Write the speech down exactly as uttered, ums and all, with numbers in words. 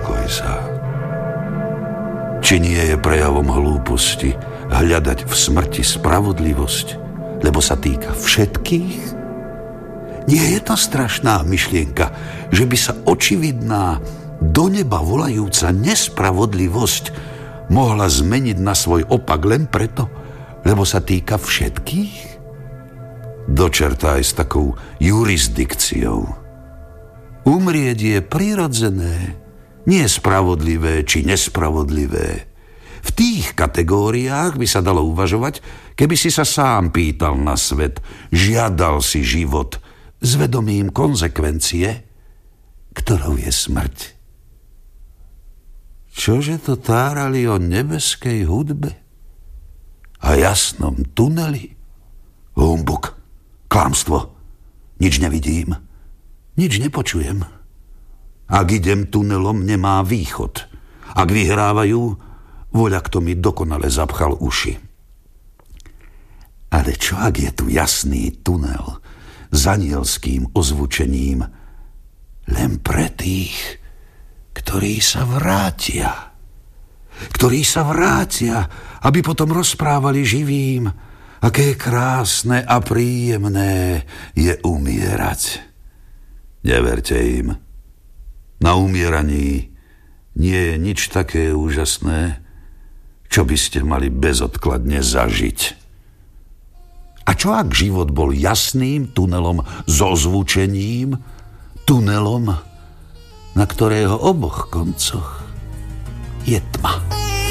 Upokoj sa. Či nie je prejavom hlúposti hľadať v smrti spravodlivosť, lebo sa týka všetkých? Nie je to strašná myšlienka, že by sa očividná, do neba volajúca nespravodlivosť mohla zmeniť na svoj opak len preto, lebo sa týka všetkých? Dočerta aj s takou jurisdikciou. Umrieť je prirodzené, nie spravodlivé či nespravodlivé. V tých kategóriách by sa dalo uvažovať, keby si sa sám pýtal na svet, žiadal si život s vedomím konzekvencie, ktorou je smrť. Čože to tárali o nebeskej hudbe a jasnom tuneli? Humbuk, klamstvo, nič nevidím, nič nepočujem. Ak idem tunelom, nemá východ. Ak vyhrávajú, voľa kto mi dokonale zapchal uši. Ale čo ak je tu jasný tunel s anielským ozvučením len pre tých, ktorí sa vrátia? Ktorí sa vrátia, aby potom rozprávali živým, aké krásne a príjemné je umierať. Neverte im. Na umieraní nie je nič také úžasné, čo by ste mali bezodkladne zažiť. A čo ak život bol jasným tunelom so zvučením, tunelom, na ktorého oboch koncoch je tma?